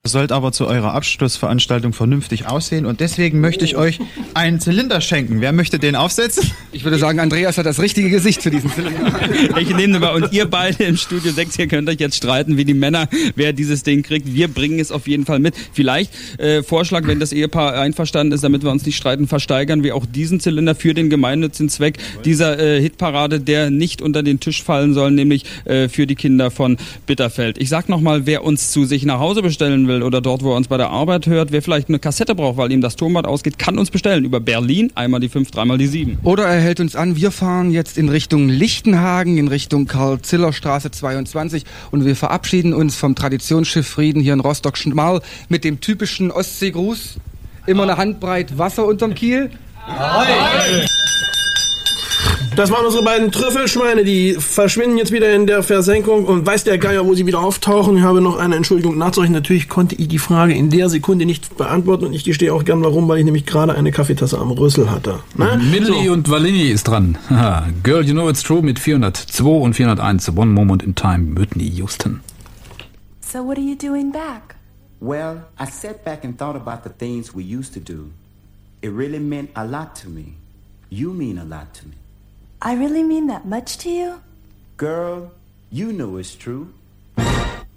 Sollt aber zu eurer Abschlussveranstaltung vernünftig aussehen und deswegen möchte ich euch einen Zylinder schenken. Wer möchte den aufsetzen? Ich würde sagen, Andreas hat das richtige Gesicht für diesen Zylinder. Ich nehme mal, und ihr beide im Studio 6, ihr könnt euch jetzt streiten wie die Männer, wer dieses Ding kriegt. Wir bringen es auf jeden Fall mit. Vielleicht Vorschlag, wenn das Ehepaar einverstanden ist, damit wir uns nicht streiten, versteigern wir auch diesen Zylinder für den gemeinnützigen Zweck dieser Hitparade, der nicht unter den Tisch fallen soll, nämlich für die Kinder von Bitterfeld. Ich sag nochmal, wer uns zu sich nach Hause bestellen will oder dort, wo er uns bei der Arbeit hört, wer vielleicht eine Kassette braucht, weil ihm das Tonband ausgeht, kann uns bestellen über Berlin, einmal die 5, dreimal die 7. Oder er hält uns an, wir fahren jetzt in Richtung Lichtenhagen, in Richtung Karl-Ziller-Straße 22 und wir verabschieden uns vom Traditionsschiff Frieden hier in Rostock-Schmal mit dem typischen Ostseegruß. Immer eine Handbreit Wasser unterm Kiel. Ahoi. Das waren unsere beiden Trüffelschweine, die verschwinden jetzt wieder in der Versenkung und weiß der Geier, wo sie wieder auftauchen. Ich habe noch eine Entschuldigung nachzureichen. Natürlich konnte ich die Frage in der Sekunde nicht beantworten und ich gestehe auch gern warum, weil ich nämlich gerade eine Kaffeetasse am Rüssel hatte. Ne? Milli und Valini ist dran. Girl, You Know It's True mit 402 und 401. One Moment in Time, Whitney Houston. So what are you doing back? Well, I sat back and thought about the things we used to do. It really meant a lot to me. You mean a lot to me. I really mean that much to you? Girl, you know it's true.